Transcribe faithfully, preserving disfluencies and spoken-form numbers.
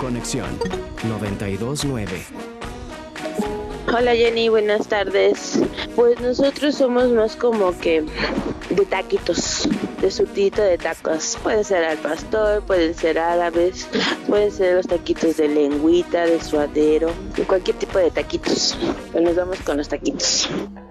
Conexión noventa y dos punto nueve. Hola Jenny, buenas tardes. Pues nosotros somos más como que de taquitos, de surtidito de tacos. Puede ser al pastor, pueden ser árabes, pueden ser los taquitos de lengüita, de suadero, de cualquier tipo de taquitos. Pues nos vamos con los taquitos.